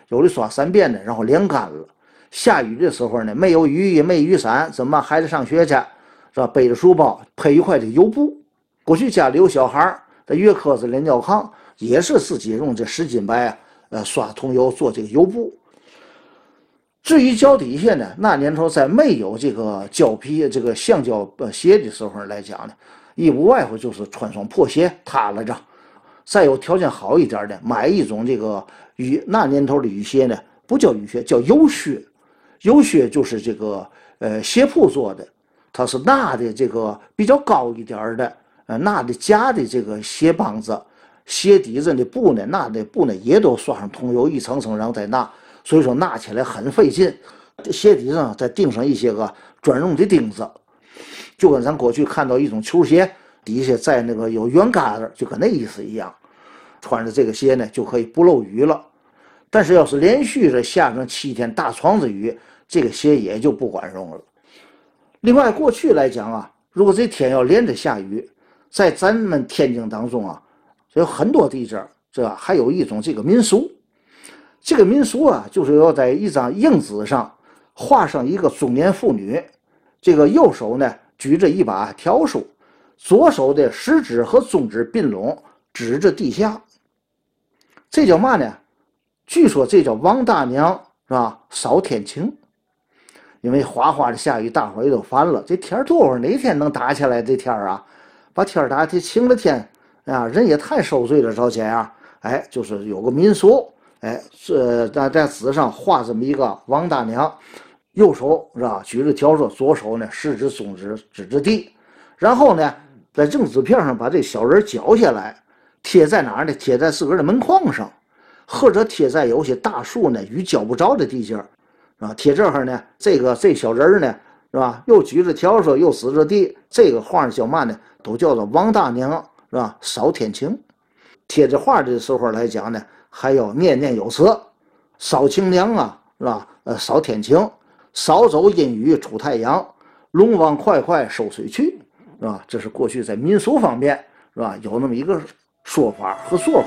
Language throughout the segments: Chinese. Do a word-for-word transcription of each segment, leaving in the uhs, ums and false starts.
有的刷三遍的，然后晾干了。下雨的时候呢，没有雨衣没雨伞，怎么办？孩子上学去是吧？背着书包，配一块的油布。过去家里有小孩在月科子连尿炕，也是自己用这十斤白啊，呃，刷桐油做这个油布。至于脚底下呢，那年头在没有这个胶皮这个橡胶鞋的时候来讲呢，一无外乎就是穿双破鞋踏拉着。再有条件好一点的，买一种这个雨那年头的雨鞋呢，不叫雨鞋，叫油靴。油靴就是这个呃鞋铺做的，它是纳的这个比较高一点的，呃纳的夹的这个鞋帮子，鞋底子的布呢，纳的布呢也都刷上桐油一层层，然后再纳，所以说纳起来很费劲。鞋底上再钉上一些个专用的钉子，就跟咱过去看到一种球鞋底下在那个有圆嘎子，就跟那意思一样。穿着这个鞋呢，就可以不漏雨了。但是要是连续着下上七天大床子雨，这个鞋也就不管用了。另外，过去来讲啊，如果这天要连着下雨，在咱们天津当中啊，有很多地址，这吧？还有一种这个民俗。这个民俗啊，就是要在一张硬纸上画上一个中年妇女，这个右手呢举着一把笤帚，左手的食指和中指并拢，指着地下。这叫嘛呢？据说这叫王大娘是吧？扫天晴。因为哗哗的下雨，大伙也都烦了。这天多会儿哪天能打起来？这天啊，把天打起晴了天啊，人也太受罪了，着钱啊！哎，就是有个民俗，哎，是在在纸上画这么一个王大娘，右手是吧举着笤帚，左手呢食指中指指着地，然后呢在硬纸片上把这小人绞下来，贴在哪儿呢？贴在自个儿的门框上，或者贴在有些大树呢雨浇不着的地界儿。啊，贴这儿呢，这个这小人呢，是吧？又举着笤帚，又指着地，这个画叫嘛呢？都叫做王大娘，是吧？扫天晴。贴着画的时候来讲呢，还要念念有词，扫晴凉啊，是吧？呃，扫天晴，扫走阴雨出太阳，龙王快快收水去，是吧？这是过去在民俗方面，是吧？有那么一个说法和做法。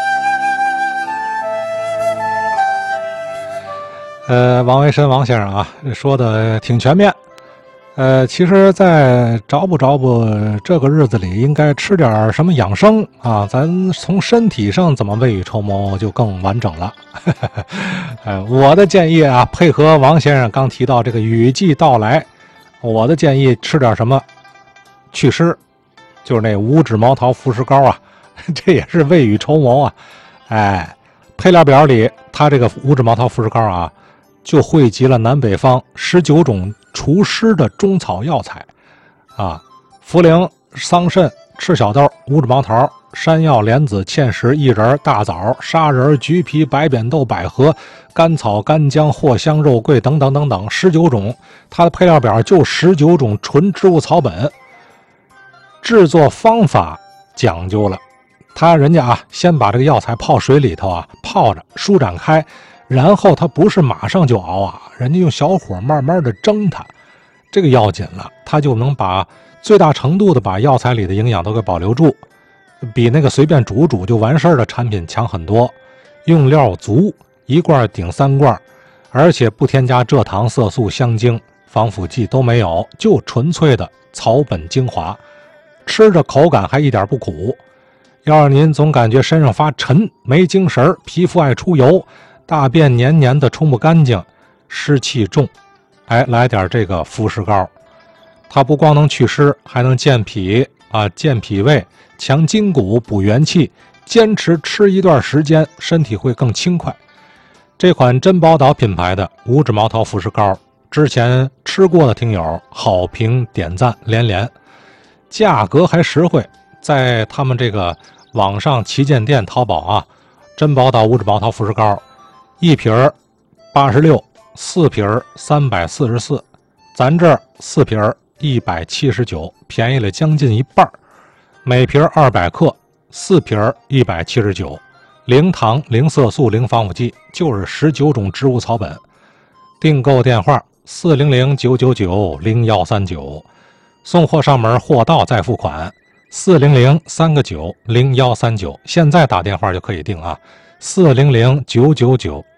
呃，王维申王先生啊，说的挺全面。呃，其实，在找不找不这个日子里，应该吃点什么养生啊？咱从身体上怎么未雨绸缪就更完整了。呃，我的建议啊，配合王先生刚提到这个雨季到来，我的建议吃点什么祛湿，就是那五指毛桃附石膏啊，这也是未雨绸缪啊。哎，配料表里，它这个五指毛桃附石膏啊。就汇集了南北方十九种除湿的中草药材，啊，茯苓、桑葚、赤小豆、五指毛桃、山药、莲子、芡实、薏仁、大枣、砂仁、橘皮、白扁豆、百合、甘草、干姜、藿香、肉桂等等等等，十九种。它的配料表就十九种纯植物草本。制作方法讲究了，他人家啊，先把这个药材泡水里头啊，泡着舒展开。然后它不是马上就熬啊，人家用小火慢慢的蒸它，这个要紧了，它就能把最大程度的把药材里的营养都给保留住，比那个随便煮煮就完事儿的产品强很多。用料足，一罐顶三罐，而且不添加蔗糖、色素、香精、防腐剂都没有，就纯粹的草本精华，吃着口感还一点不苦。要是您总感觉身上发沉、没精神、皮肤爱出油，大便黏黏的冲不干净，湿气重，哎，来点这个附石膏，它不光能祛湿，还能健脾啊，健脾胃，强筋骨，补元气。坚持吃一段时间，身体会更轻快。这款珍宝岛品牌的五指毛桃附石膏，之前吃过的听友好评点赞连连，价格还实惠，在他们这个网上旗舰店淘宝啊，珍宝岛五指毛桃附石膏。一瓶八十六，四瓶三百四十四，咱这儿四瓶一百七十九，便宜了将近一半。每瓶二百克，四瓶一百七十九，零糖、零色素、零防腐剂，就是十九种植物草本。订购电话四零零九九九零幺三九，送货上门，货到再付款。四零零三个九零幺三九，现在打电话就可以订啊。四零零九九九